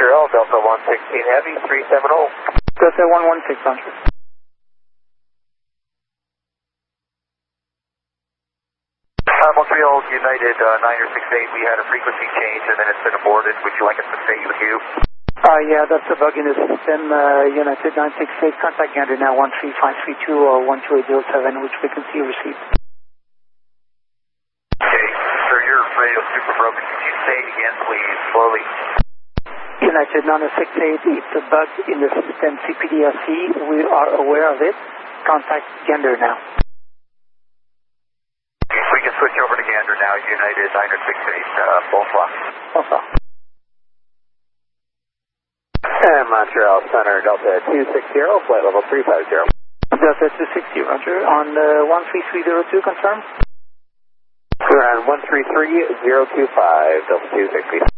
Montreal, Delta 116 Heavy, 370. Delta 116, Montreal. Montreal United 968, we had a frequency change and then it's been aborted. Would you like us to stay with you? Yeah, that's a bug in the system. United 968, contact Gander now 13532 or 12807, which frequency you received. Okay, sir, your radio super broken. Could you say it again, please, slowly? United 968, it's a bug in the system CPDSC. We are aware of it. Contact Gander now. We can switch over to Gander now, United 968, bonsoir. Bonsoir. And Montreal Center, Delta 260, flight level 350. Delta 260, Roger. On 13302, confirm? We're on 133025, Delta 260.